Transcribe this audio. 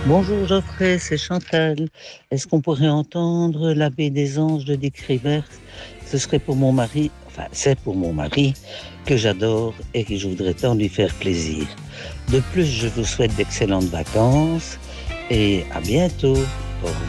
Bonjour Geoffrey, c'est Chantal. Est-ce qu'on pourrait entendre l'abbé des anges de Dick Rivers? Ce serait pour mon mari, enfin c'est pour mon mari, que j'adore et que je voudrais tant lui faire plaisir. De plus, je vous souhaite d'excellentes vacances et à bientôt. Au revoir.